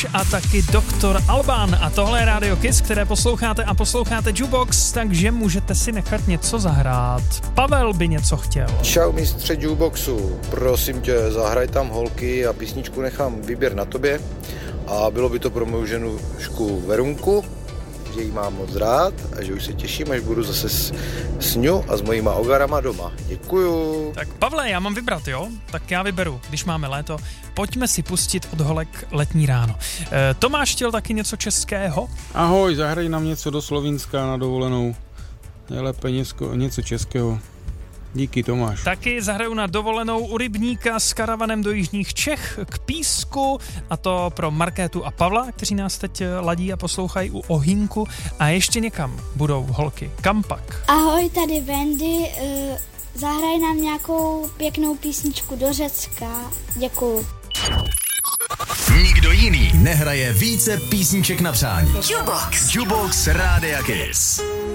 a taky Doktor Alban. A tohle je Radio Kiss, které posloucháte a posloucháte Jukebox, takže můžete si nechat něco zahrát. Pavel by něco chtěl. Čau mistře Jukeboxu, prosím tě, zahraj tam holky a písničku nechám výběr na tobě. A bylo by to pro mou ženušku Verunku, že jí mám moc rád a že už se těším, až budu zase s ňou a s mojima ogarama doma. Děkuju. Tak Pavle, já mám vybrat, jo? Tak já vyberu, když máme léto. Pojďme si pustit od holek Letní ráno. Tomáš chtěl taky něco českého? Ahoj, zahraj nám něco do Slovinska na dovolenou. Nejlépe něco českého. Díky, Tomáš. Taky zahraju na dovolenou u rybníka s karavanem do jižních Čech k Písku, a to pro Markétu a Pavla, kteří nás teď ladí a poslouchají u ohýnku, a ještě někam budou holky. Kam pak? Ahoj, tady Wendy, zahraj nám nějakou pěknou písničku do Řecka. Děkuju. Nikdo jiný nehraje více písniček na přání. Jukebox Rádia Kiss.